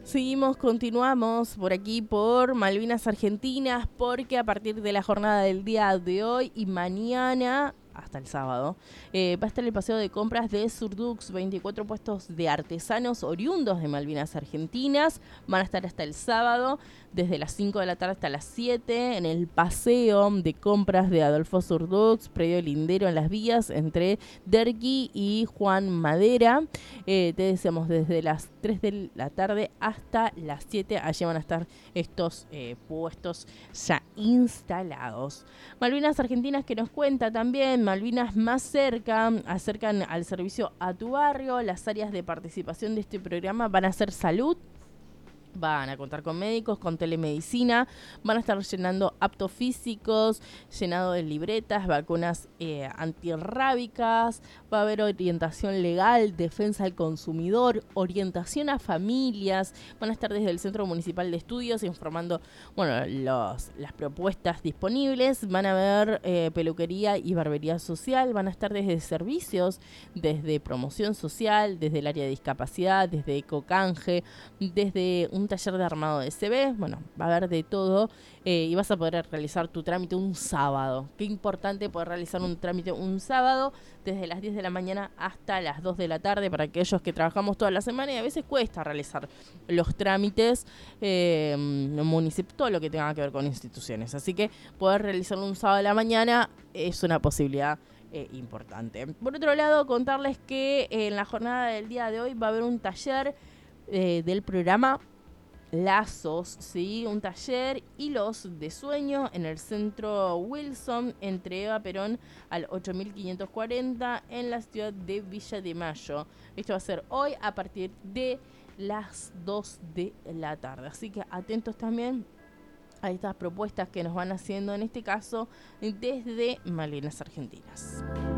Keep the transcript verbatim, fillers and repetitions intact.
Seguimos, continuamos por aquí por Malvinas Argentinas, porque a partir de la jornada del día de hoy y mañana, hasta el sábado, eh, va a estar el paseo de compras de Surdux, veinticuatro puestos de artesanos oriundos de Malvinas Argentinas. Van a estar hasta el sábado, desde las cinco de la tarde hasta las siete, en el paseo de compras de Adolfo Surdux, predio Lindero en Las Vías, entre Derqui y Juan Madera. Eh, te decíamos desde las tres de la tarde hasta las siete, allí van a estar estos eh, puestos ya instalados. Malvinas Argentinas que nos cuenta también, Malvinas más cerca, acercan al servicio a tu barrio. Las áreas de participación de este programa van a ser salud, van a contar con médicos, con telemedicina, van a estar llenando aptos físicos, llenado de libretas, vacunas eh, antirrábicas, va a haber orientación legal, defensa al consumidor, orientación a familias, van a estar desde el Centro Municipal de Estudios informando, bueno, los, las propuestas disponibles, van a haber eh, peluquería y barbería social, van a estar desde servicios, desde promoción social, desde el área de discapacidad, desde ecocanje, desde un taller de armado de C V, bueno, va a haber de todo eh, y vas a poder realizar tu trámite un sábado. Qué importante poder realizar un trámite un sábado desde las diez de la mañana hasta las dos de la tarde para aquellos que trabajamos toda la semana y a veces cuesta realizar los trámites eh, municipales, todo lo que tenga que ver con instituciones. Así que poder realizarlo un sábado a la mañana es una posibilidad eh, importante. Por otro lado, contarles que en la jornada del día de hoy va a haber un taller eh, del programa Lazos, ¿sí? Un taller Hilos de Sueño en el centro Wilson, entre Eva Perón al ocho mil quinientos cuarenta, en la ciudad de Villa de Mayo. Esto va a ser hoy a partir de las dos de la tarde. Así que atentos también a estas propuestas que nos van haciendo, en este caso, desde Malvinas Argentinas.